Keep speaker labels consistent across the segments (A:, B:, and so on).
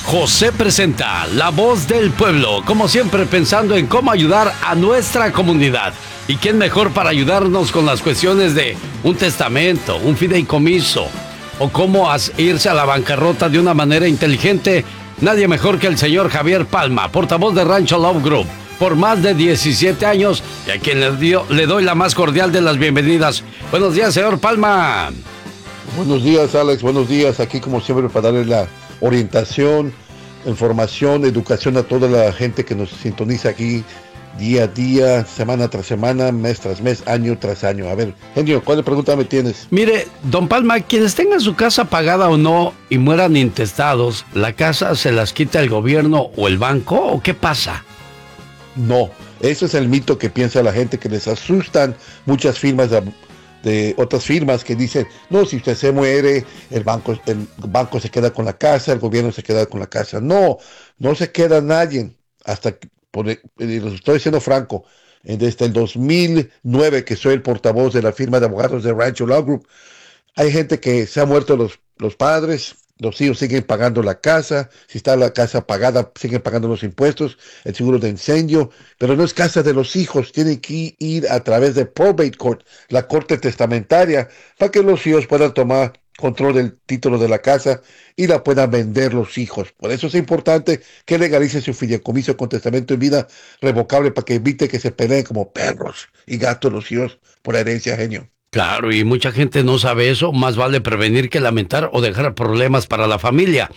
A: José presenta La Voz del Pueblo, como siempre pensando en cómo ayudar a nuestra comunidad. ¿Y quién mejor para ayudarnos con las cuestiones de un testamento, un fideicomiso o cómo irse a la bancarrota de una manera inteligente? Nadie mejor que el señor Javier Palma, portavoz de Rancho Love Group, por más de 17 años, y a quien le doy la más cordial de las bienvenidas. Buenos días, señor Palma.
B: Buenos días, Alex, buenos días. Aquí como siempre para darle la orientación, información, educación a toda la gente que nos sintoniza aquí día a día, semana tras semana, mes tras mes, año tras año. A ver, genio, ¿cuál pregunta me tienes?
A: Mire, don Palma, quienes tengan su casa pagada o no y mueran intestados, ¿la casa se las quita el gobierno o el banco o qué pasa?
B: No, ese es el mito que piensa la gente, que les asustan muchas firmas de otras firmas que dicen, no, si usted se muere, el banco se queda con la casa, el gobierno se queda con la casa. No, no se queda nadie. Hasta, les estoy diciendo franco, desde el 2009 que soy el portavoz de la firma de abogados de Rancho Law Group, hay gente que se ha muerto los padres, los hijos siguen pagando la casa, si está la casa pagada, siguen pagando los impuestos, el seguro de incendio, pero no es casa de los hijos, tienen que ir a través de probate court, la corte testamentaria, para que los hijos puedan tomar control del título de la casa y la puedan vender los hijos. Por eso es importante que legalice su fideicomiso con testamento en vida revocable para que evite que se peleen como perros y gatos los hijos por la herencia, genio.
A: Claro, y mucha gente no sabe eso. Más vale prevenir que lamentar o dejar problemas para la familia.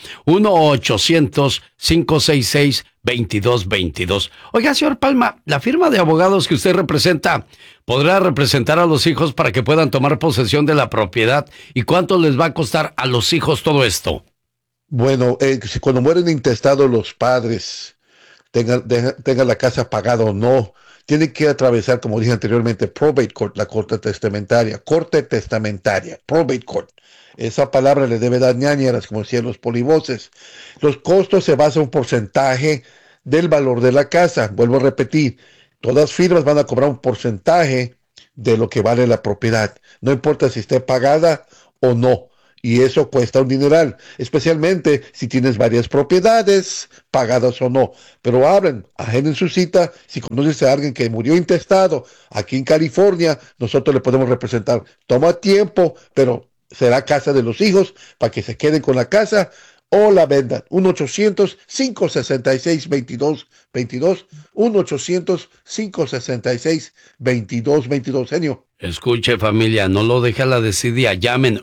A: 1-800-566-2222. Oiga, señor Palma, la firma de abogados que usted representa, ¿podrá representar a los hijos para que puedan tomar posesión de la propiedad? ¿Y cuánto les va a costar a los hijos todo esto?
B: Bueno, si cuando mueren intestados los padres, tengan la casa pagada o no, tienen que atravesar, como dije anteriormente, probate court, la corte testamentaria, probate court. Esa palabra le debe dar ñañeras, como decían los polivoces. Los costos se basan en un porcentaje del valor de la casa. Vuelvo a repetir, todas firmas van a cobrar un porcentaje de lo que vale la propiedad. No importa si esté pagada o no. Y eso cuesta un dineral, especialmente si tienes varias propiedades, pagadas o no. Pero agenden su cita. Si conoces a alguien que murió intestado aquí en California, nosotros le podemos representar. Toma tiempo, pero será casa de los hijos para que se queden con la casa o la vendan. 1-800-566-2222. 1-800-566-2222. Genio.
A: Escuche, familia, no lo deje a la desidia. Llamen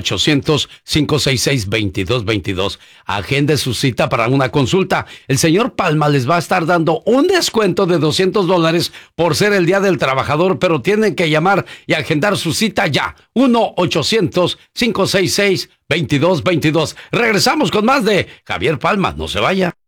A: 1-800-566-2222. Agende su cita para una consulta. El señor Palma les va a estar dando un descuento de $200 por ser el Día del Trabajador, pero tienen que llamar y agendar su cita ya. 1-800-566-2222. Regresamos con más de Javier Palma. No se vaya.